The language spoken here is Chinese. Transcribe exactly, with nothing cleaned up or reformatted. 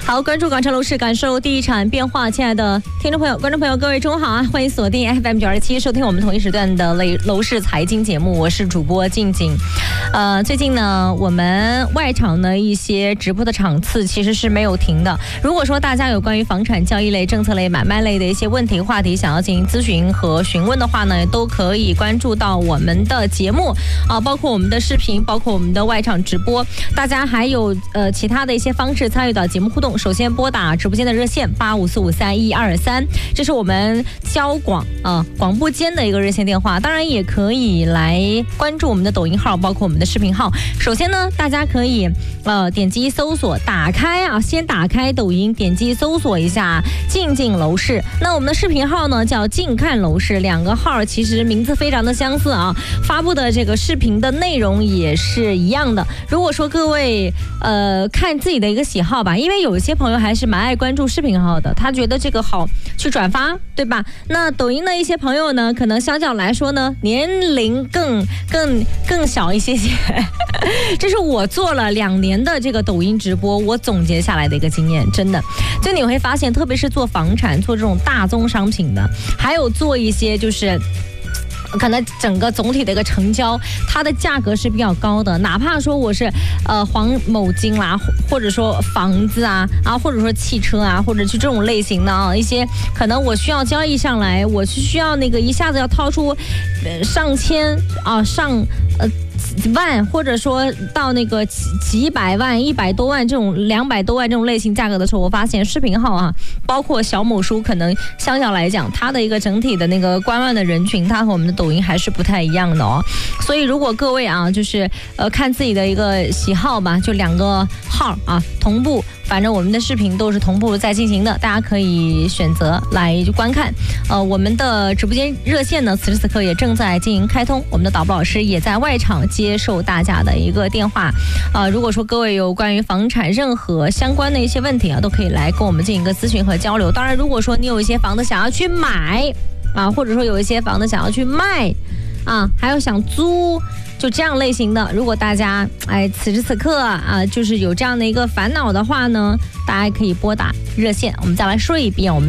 好，关注广城楼市，感受地产变化。亲爱的听众朋友、观众朋友，各位中午好啊！欢迎锁定 F M 九二七，收听我们同一时段的楼楼市财经节目，我是主播静静。呃，最近呢，我们外场呢一些直播的场次其实是没有停的。如果说大家有关于房产交易类、政策类、买卖类的一些问题话题，想要进行咨询和询问的话呢，都可以关注到我们的节目啊，包括我们的视频，包括我们的外场直播。大家还有呃其他的一些方式参与到节目互动。首先拨打直播间的热线八五四五三一二三，这是我们交广啊、呃、广播间的一个热线电话。当然也可以来关注我们的抖音号，包括我们的视频号。首先呢，大家可以呃点击搜索，打开啊，先打开抖音，点击搜索一下静静楼市。那我们的视频号呢叫静看楼市，两个号其实名字非常的相似啊，发布的这个视频的内容也是一样的。如果说各位呃看自己的一个喜好吧，因为有一些朋友还是蛮爱关注视频号的，他觉得这个好去转发，对吧？那抖音的一些朋友呢，可能相较来说呢，年龄更更更小一些些。这是我做了两年的这个抖音直播，我总结下来的一个经验，真的。就你会发现，特别是做房产、做这种大宗商品的，还有做一些就是可能整个总体的一个成交，它的价格是比较高的。哪怕说我是呃黄某金啦，或者说房子啊啊，或者说汽车啊，或者是这种类型的啊，一些可能我需要交易上来，我是需要那个一下子要掏出呃上千啊上呃。万，或者说到那个几几百万、一百多万这种两百多万这种类型价格的时候，我发现视频号啊，包括小某书，可能相较来讲，它的一个整体的那个观望的人群，它和我们的抖音还是不太一样的哦。所以如果各位啊，就是呃看自己的一个喜好吧，就两个号啊同步，反正我们的视频都是同步在进行的，大家可以选择来观看。呃，我们的直播间热线呢，此时此刻也正在进行开通，我们的导播老师也在外场接受大家的一个电话。呃，如果说各位有关于房产任何相关的一些问题啊，都可以来跟我们进行一个咨询和交流。当然，如果说你有一些房子想要去买啊，或者说有一些房子想要去卖啊，还有想租，就这样类型的，如果大家哎此时此刻啊，就是有这样的一个烦恼的话呢，大家可以拨打热线。我们再来说一遍，我们